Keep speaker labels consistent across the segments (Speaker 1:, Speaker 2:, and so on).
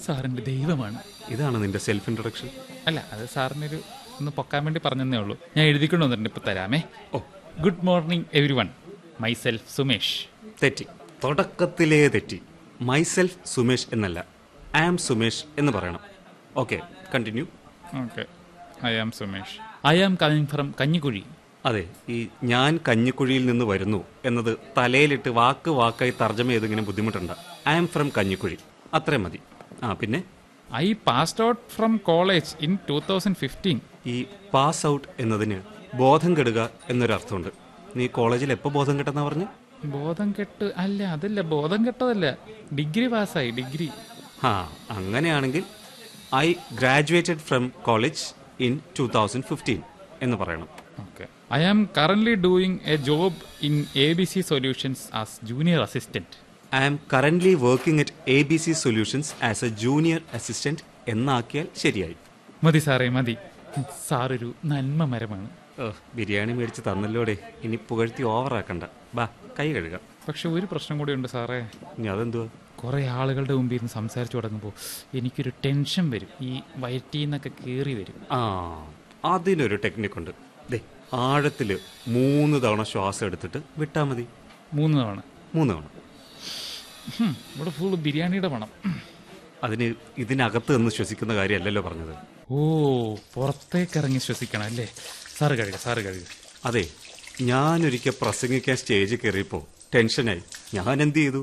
Speaker 1: സാറിന്റെ ദൈവമാണ്.
Speaker 2: ഇതാണ് നിന്റെ സെൽഫ് ഇൻട്രൊഡക്ഷൻ?
Speaker 1: അല്ല, അത് സാറിനൊരു ഒന്ന് പൊക്കാൻ വേണ്ടി പറഞ്ഞതേ ഉള്ളൂ. ഞാൻ എഴുതിക്കൊണ്ട് വന്നിട്ടുണ്ട്, ഇപ്പൊ തരാമേ.
Speaker 2: ഓ,
Speaker 1: good morning every one, myself Sumesh.
Speaker 2: തെറ്റി, തുടക്കത്തിലേ തെറ്റി. മൈസെൽഫ് സുമേഷ് എന്നല്ല, ഐ ആം സുമേഷ് എന്ന് പറയണം. Okay, continue.
Speaker 1: Okay, I am Sumesh. I am coming from Kanjikuzhi.
Speaker 2: അതെ, ഈ ഞാൻ കഞ്ഞിക്കുഴിയിൽ നിന്ന് വരുന്നു എന്നത് തലയിലിട്ട് വാക്ക് വാക്കായി തർജ്ജമ ചെയ്തിങ്ങനെ ബുദ്ധിമുട്ടുണ്ട്. ഐ ആം ഫ്രം കഞ്ഞിക്കുഴി, അത്രയും മതി. പിന്നെ
Speaker 1: I passed out from college in 2015.
Speaker 2: ഈ പാസ് ഔട്ട് എന്നതിന് ബോധം കെടുക എന്നൊരർത്ഥമുണ്ട്. നീ കോളേജിൽ എപ്പോൾ ബോധം കെട്ടെന്നാ പറഞ്ഞു?
Speaker 1: ബോധം കെട്ട് അല്ല, അതല്ല, ബോധം കെട്ടതല്ല, ഡിഗ്രി പാസ്സായി, ഡിഗ്രി.
Speaker 2: അങ്ങനെയാണെങ്കിൽ I graduated from college in 2015 എന്ന് പറയണം.
Speaker 1: Okay, I am currently doing A job in ABC solutions as junior assistant.
Speaker 2: I am currently working at ABC solutions as A junior assistant എന്നാക്കിയാൽ ശരിയായി.
Speaker 1: മതി സാറേ, മതി. സാറൊരു നന്മ മരമാണ്.
Speaker 2: ബിരിയാണി മേടിച്ച് തന്നല്ലോടെ, ഇനി പുകഴ്ത്തി ഓവറാക്കണ്ട. ബാ, കൈ കഴുകാം.
Speaker 1: പക്ഷെ ഒരു പ്രശ്നം കൂടി ഉണ്ട് സാറേ.
Speaker 2: ഇനി അതെന്തുവാ?
Speaker 1: കുറേ ആളുകളുടെ മുമ്പിൽ നിന്ന് സംസാരിച്ചു തുടങ്ങുമ്പോൾ എനിക്കൊരു ടെൻഷൻ വരും, ഈ വയറ്റിൽ നിന്നൊക്കെ കയറി വരും.
Speaker 2: അതിനൊരു ടെക്നിക്കുണ്ട്. ദേ, ആഴത്തിൽ 3 തവണ ശ്വാസം എടുത്തിട്ട് വിട്ടാൽ മതി.
Speaker 1: 3 തവണ?
Speaker 2: 3 തവണ.
Speaker 1: ഇവിടെ ഫുള്ള് ബിരിയാണിയുടെ മണം.
Speaker 2: അതിന് ഇതിനകത്ത് നിന്ന് ശ്വസിക്കുന്ന കാര്യമല്ലല്ലോ പറഞ്ഞത്.
Speaker 1: ഓ, പുറത്തേക്ക് ഇറങ്ങി ശ്വസിക്കണം അല്ലേ? സാറ് കഴുകുക, സാറ് കഴുകുക.
Speaker 2: അതെ, ഞാനൊരിക്കൽ പ്രസംഗിക്കാൻ സ്റ്റേജിൽ കയറിയപ്പോൾ ടെൻഷനായി. ഞാൻ എന്ത് ചെയ്തു?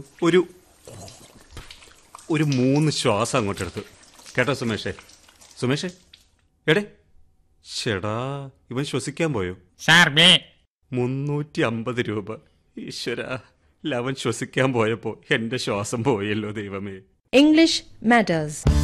Speaker 2: ഒരു 3 ശ്വാസം അങ്ങോട്ടെടുത്തു. കേട്ടോ സുമേഷേ? സുമേഷേ, എടേ, ചേടാ, ഇവൻ ശ്വസിക്കാൻ പോയോ? 350 രൂപ. ഈശ്വര, അവൻ ശ്വസിക്കാൻ പോയപ്പോ എന്റെ ശ്വാസം പോയല്ലോ ദൈവമേ.
Speaker 3: English Matters.